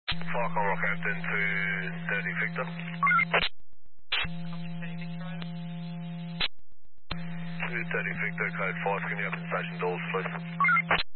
Falcon Rockhampton 230 Victor. 230 Victor, code 5, can you open station doors please?